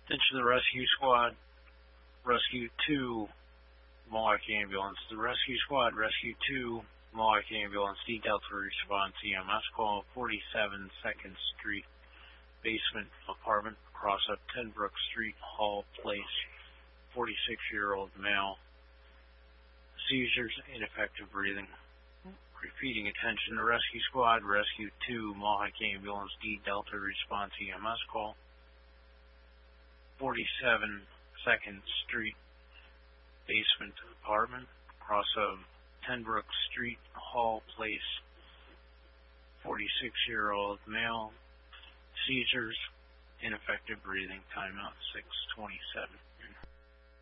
Attention to the rescue squad. Rescue 2, Mohawk Ambulance. The rescue squad, Rescue 2, Mohawk Ambulance, D Delta response, EMS call, 47 2nd Street, basement apartment, cross up 10 Brook Street, Hall Place, 46-year-old male, seizures, ineffective breathing. Repeating, attention to rescue squad, Rescue 2, Mohawk Ambulance, D Delta response, EMS call, 47 2nd Street, basement apartment, cross of 10 Brook Street, Hall Place, 46-year-old male, seizures, ineffective breathing, timeout 6:27.